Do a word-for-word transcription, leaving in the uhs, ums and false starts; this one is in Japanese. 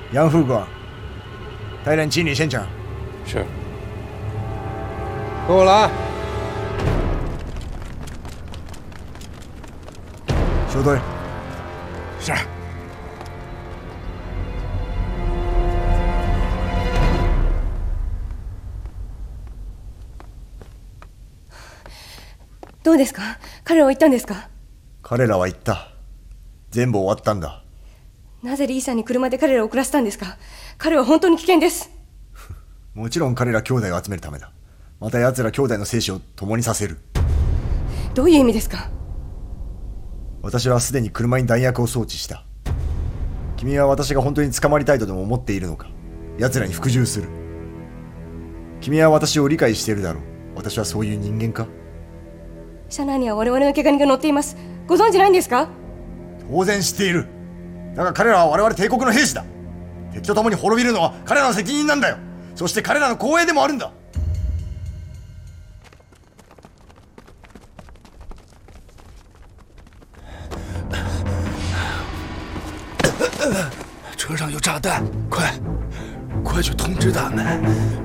杨副官，带人清理现场。 是。跟我来。 收队。 是。 どうですか？彼らは言ったんですか？ 彼らは言った。全部終わったんだ。 なぜリーさんに車で彼らを送らせたんですか？彼は本当に危険です。 もちろん彼ら兄弟を集めるためだ。また奴ら兄弟の生死を共にさせる。 どういう意味ですか？ 私はすでに車に弾薬を装置した。君は私が本当に捕まりたいとでも思っているのか？奴らに服従する。君は私を理解しているだろう。私はそういう人間か？ 車内には我々の怪我人が乗っています。ご存知ないんですか？ 当然知っている。だが彼らは我々帝国の兵士だ。敵と共に滅びるのは彼らの責任なんだよ。そして彼らの光栄でもあるんだ。 车上有炸弹，快快去通知他们，